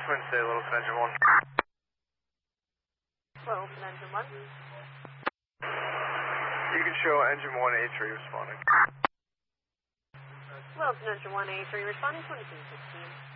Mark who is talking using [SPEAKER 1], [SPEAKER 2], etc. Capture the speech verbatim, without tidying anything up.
[SPEAKER 1] Twin State, Littleton Engine one.
[SPEAKER 2] Littleton Engine one.
[SPEAKER 1] You can show Engine one A three responding.
[SPEAKER 2] Littleton Engine one A three responding, twenty-two sixteen.